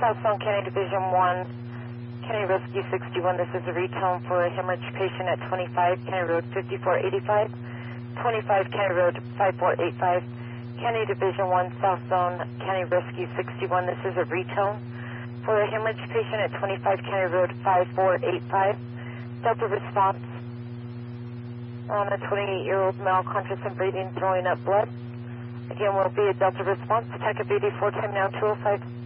South Zone County Division 1, County Rescue 61. This is a retone for a hemorrhage patient at 25 County Road 5485, 25 County Road 5485. County Division 1, South Zone County Rescue 61. This is a retone for a hemorrhage patient at 25 County Road 5485. Delta response on a 28-year-old male conscious and breathing, throwing up blood. Again, will be a Delta response. Attack of 84, time now 205.